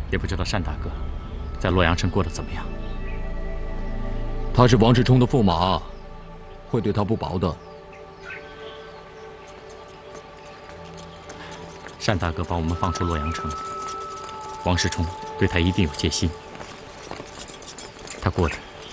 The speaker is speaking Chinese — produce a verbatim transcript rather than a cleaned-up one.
也不知道单大哥在洛阳城过得怎么样。 他是王世充的驸马，会对他不薄的。 单大哥把我们放出洛阳城，王世充对他一定有戒心。他过得